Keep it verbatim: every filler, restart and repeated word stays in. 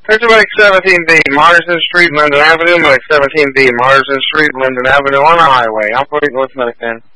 There's Medic seventeen B, Marsden Street, Linden Avenue, Medic seventeen B, Marsden Street, Linden Avenue on the highway. Operate North Medic ten.